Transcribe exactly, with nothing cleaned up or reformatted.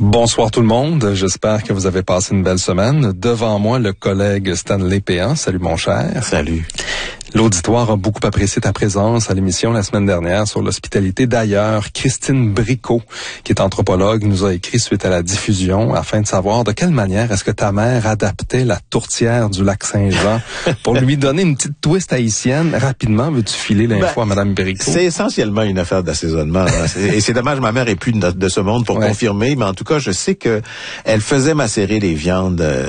Bonsoir tout le monde, j'espère que vous avez passé une belle semaine. Devant moi, le collègue Stanley Péan. Salut mon cher. Salut. L'auditoire a beaucoup apprécié ta présence à l'émission la semaine dernière sur l'hospitalité. D'ailleurs, Christine Bricot, qui est anthropologue, nous a écrit suite à la diffusion afin de savoir de quelle manière est-ce que ta mère adaptait la tourtière du lac Saint-Jean pour lui donner une petite twist haïtienne. Rapidement, veux-tu filer l'info ben, à Madame Bricot? C'est essentiellement une affaire d'assaisonnement. Hein. Et c'est dommage, ma mère est plus de, de ce monde pour ouais. confirmer, mais en tout cas, je sais que elle faisait macérer les viandes